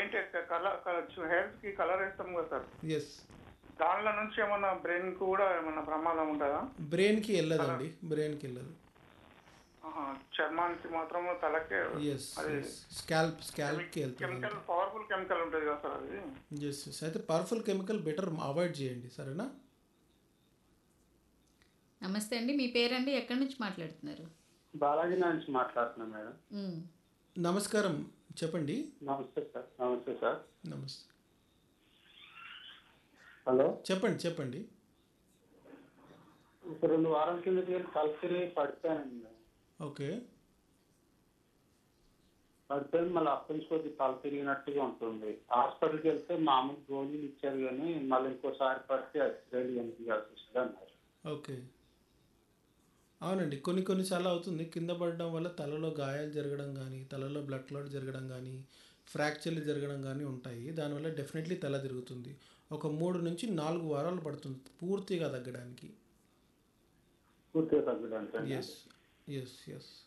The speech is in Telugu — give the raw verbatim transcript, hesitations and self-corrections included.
ఏంటి కలర్ హెయిర్స్ కి కలర్ వేస్తాం కదా సార్, ఎస్. దానిలో నుంచి ఏమన్నా బ్రెయిన్ కు కూడా ఏమన్నా ప్రమాదం ఉంటుందా? బ్రెయిన్కి కలర్ వెళ్ళదండి, బ్రెయిన్కి వెళ్ళదు. చర్మానికి మాత్రం తలకే ఎస్ అది ఎస్ స్కాల్ప్ స్కాల్ప్కి వెళ్తుంది కెమికల్ అంతే. పవర్ఫుల్ కెమికల్ ఉంటుంది కదా సార్ అది. ఎస్ ఎస్ అయితే పవర్ఫుల్ కెమికల్ బెటర్ అవాయిడ్ చేయండి, సరేనా? నమస్తే అండి, మీ పేరండి, ఎక్కడి నుంచి మాట్లాడుతున్నారు? బాలాజీ నుంచి మాట్లాడుతున్నా మేడం. మ్, నమస్కారం, చెప్పండి. నమస్తే సార్. నమస్తే సార్. నమస్తే, హలో. చెప్పండి చెప్పండి. ఒక రెండు వారాల కిందకి వెళ్ళి కలిసి పడిపోయానండి. ఓకే. పడిపోయి మళ్ళీ అప్పటి నుంచి కొద్దిగా తల తిరిగినట్టుగా ఉంటుంది. హాస్పిటల్కి వెళ్తే మామూలు గోళీలు ఇచ్చారు, కానీ మళ్ళీ ఇంకోసారి పడితే ఎక్స్రేలు కనిపించాల్సి వస్తుంది అన్నారు. ఓకే, అవునండి. కొన్ని కొన్నిసార్లు అవుతుంది, కింద పడడం వల్ల తలలో గాయాలు జరగడం కానీ, తలలో బ్లడ్ క్లాట్ జరగడం కానీ, ఫ్రాక్చర్లు జరగడం కానీ ఉంటాయి. దానివల్ల డెఫినెట్లీ తల తిరుగుతుంది. ఒక మూడు నుంచి నాలుగు వారాలు పడుతుంది పూర్తిగా తగ్గడానికి. పూర్తిగా తగ్గడానికి. Yes yes yes